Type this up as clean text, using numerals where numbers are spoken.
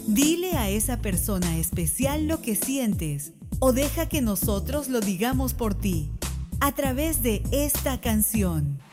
Dile a esa persona especial lo que sientes o deja que nosotros lo digamos por ti a través de esta canción.